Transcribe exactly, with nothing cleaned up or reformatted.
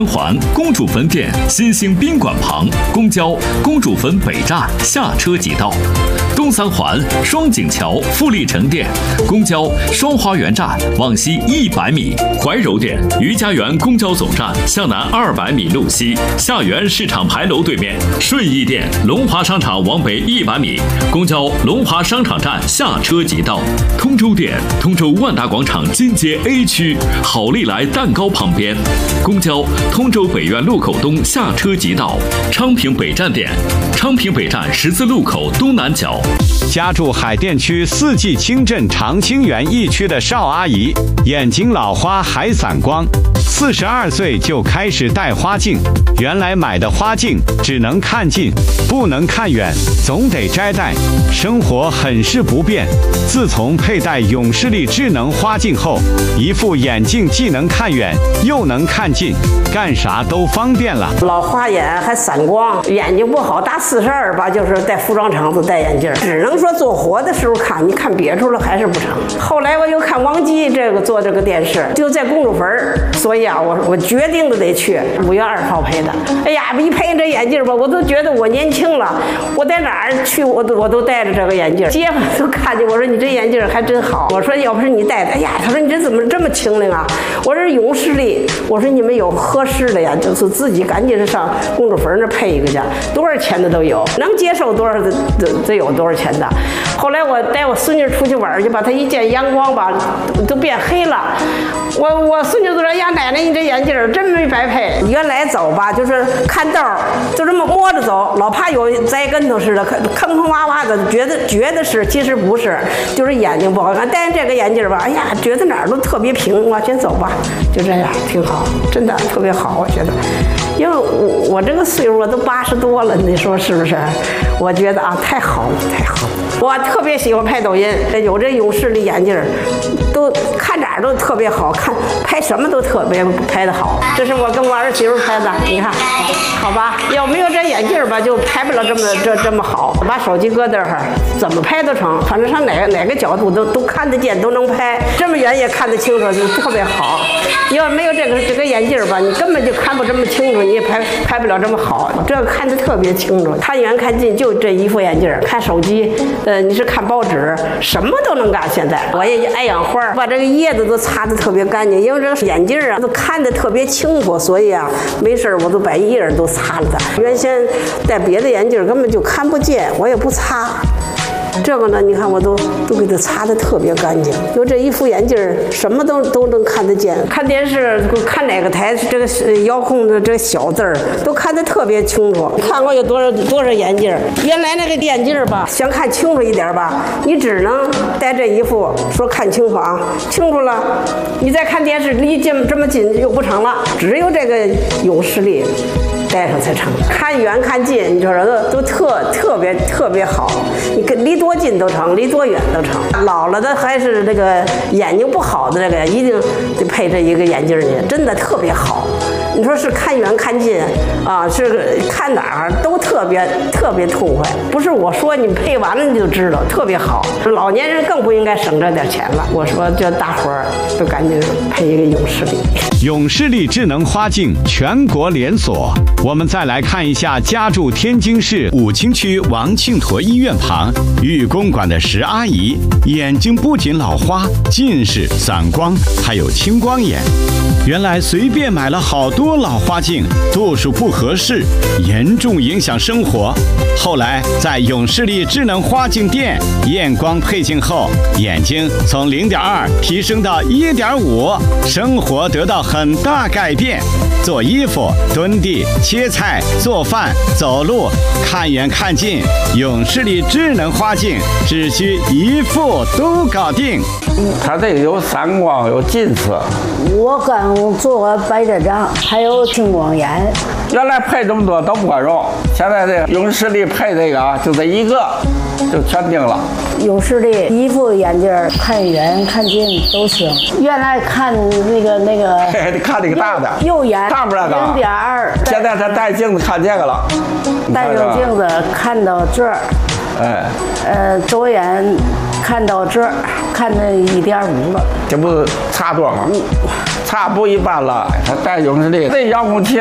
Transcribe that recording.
环公主坟店新兴宾馆旁，公交公主坟北站下车即到；东三环双井桥富力城店，公交双花园站往西一百米；怀柔店余家园公交总站向南二百米路西，下园市场牌楼对面；顺义店龙华商场往北一百米，公交龙华商场站下车即到；通州店通州万达广场金街 A 区好利来蛋糕旁边，公交通州北苑路口东下车即到；昌平北站店，昌平北站十字路口东南角。 家住海淀区四季青镇长青园一区的邵阿姨，眼睛老花还散光，四十二岁就开始戴花镜。原来买的花镜只能看近，不能看远，总得摘戴，生活很是不便。自从佩戴永视力智能花镜后，一副眼镜既能看远又能看近，干啥都方便了。 老花眼还散光，眼睛不好，大四十二吧，就是在服装厂子戴眼镜，只能说做活的时候看，你看别处了还是不成。后来我又看王姬这个做这个电视，就在公主坟，所以啊，我我决定的得去。五月二号配的，哎呀，一配这眼镜吧，我都觉得我年轻了。我在哪儿去，我都我都戴着这个眼镜，街坊都看见我说你这眼镜还真好。我说要不是你戴的，哎呀，他说你这怎么这么清灵啊？我说永视力，我说你们有合适的呀，就是自己赶紧是上公主坟那配一个去，多少钱的都有，能接受多少的都有多少钱的。后来我带我孙女出去玩去吧，她一见阳光吧，都变黑了。我我孙女都说呀，奶奶你这眼镜真没白配。原来走吧，就是看道就这么摸着走，老怕有栽跟头似的，坑坑洼洼的，觉得觉得是，其实不是，就是眼睛不好看。戴这个眼镜吧，哎呀，觉得哪儿都特别平，往前走吧，就这样挺好，真的特别好，我觉得。因为我我这个岁数都八十多了，你说是不是？我觉得啊，太好了，太好了。我特别喜欢拍抖音，有这永视力眼镜，都看哪儿都特别好看，拍什么都特别拍得好。这是我跟我儿媳妇拍的，你看，好吧？要没有这眼镜吧，就拍不了这么这这么好。把手机搁这儿，怎么拍都成，反正上哪个哪个角度都都看得见，都能拍，这么远也看得清楚，就特别好。要没有这个这个眼镜吧，你根本就看不这么清楚，你也拍拍不了这么好。这个看得特别清楚，看远看近就这一副眼镜，看手机。呃，你是看报纸，什么都能干。现在我也爱养花，把这个叶子都擦得特别干净，因为这个眼镜啊都看得特别清楚，所以啊，没事我都把叶儿都擦了它。原先戴别的眼镜根本就看不见，我也不擦。这个呢，你看我都都给它擦得特别干净，就这一副眼镜，什么都都能看得见。看电视看哪个台，这个遥控的这个小字儿都看得特别清楚。看过有多少多少眼镜，原来那个眼镜吧，想看清楚一点吧，你只能戴这一副，说看清楚啊，清楚了，你再看电视离近这么近又不成了，只有这个永视力戴上才成，看远看近，你说都都特特别特别好，你跟离多近都成，离多远都成。老了的还是这个眼睛不好的这个，一定得配这一个眼镜去，真的特别好。你说是看远看近啊，是看哪儿都特别特别痛快。不是我说你配完了你就知道，特别好。老年人更不应该省这点钱了。我说这大伙儿都赶紧配一个永视力。 永视力智能花镜全国连锁。我们再来看一下家住天津市武清区王庆坨医院旁玉公馆的石阿姨，眼睛不仅老花、近视、散光，还有青光眼。原来随便买了好多老花镜，度数不合适，严重影响生活。后来在永视力智能花镜店验光配镜后，眼睛从 零点二 提升到 一点五， 生活得到很大改变。做衣服、蹲地、切菜、做饭、走路，看远看近，永视力智能花镜只需一副都搞定。 它这个有散光，有近视。 我刚做过白内障，还有青光眼。 原来配这么多都不管用，现在这个永视力配这个啊，就这一个就全定了。 永视力一副眼镜，看远看近都行。原来看那个那个， 嘿，看那个大的， 右眼大不了的零点二。 现在他戴镜子看这个了， 戴上镜子看到这儿， 哎， 呃，左眼看到这儿，看那一点五了， 这不差多吗？差不一般了。他带永视力，这遥控器